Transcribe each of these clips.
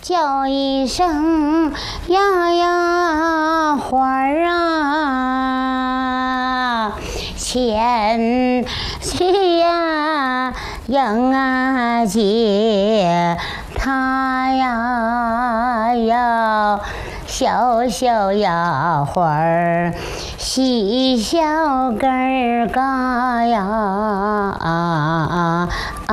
叫一声呀呀花儿啊，前去呀迎啊接他呀要小小呀花儿细小根儿嘎呀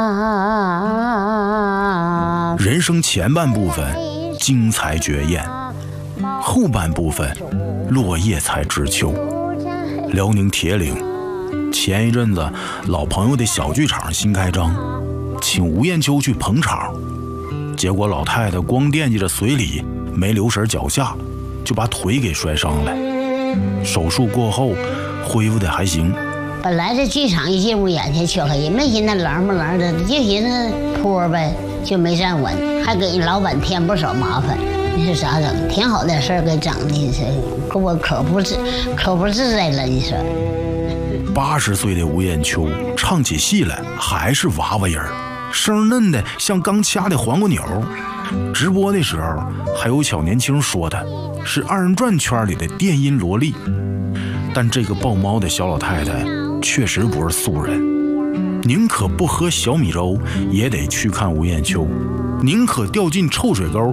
人生前半部分精彩绝艳，后半部分落叶才知秋。辽宁铁岭前一阵子老朋友的小剧场新开张，请吴艳秋去捧场，结果老太太光惦记着随礼，没留神脚下就把腿给摔伤了。手术过后恢复的还行。 本来这剧场一进屋演去黢黑，没寻思冷不冷的，就寻思坡呗，就没站稳，还给老板添不少麻烦。你说咋整？挺好的事儿给整的，你说给我可不自在了。你说 ，80岁的吴艳秋唱起戏来还是娃娃音儿，声嫩的像刚掐的黄瓜钮。直播的时候还有小年轻说她是二人转圈里的电音萝莉，但这个抱猫的小老太太确实不是素人，宁可不喝小米粥也得去看吴艳秋，宁可掉进臭水沟